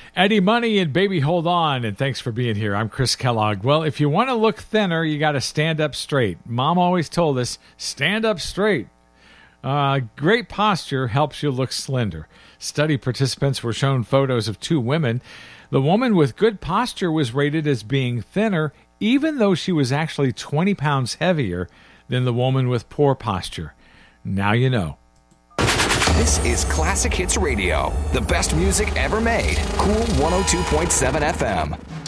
Eddie Money and Baby Hold On, and thanks for being here. I'm Chris Kellogg. Well, if you want to look thinner, you got to stand up straight. Mom always told us, stand up straight. Great posture helps you look slender. Study participants were shown photos of two women. The woman with good posture was rated as being thinner, even though she was actually 20 pounds heavier than the woman with poor posture. Now you know. This is Classic Hits Radio, the best music ever made. Cool 102.7 FM.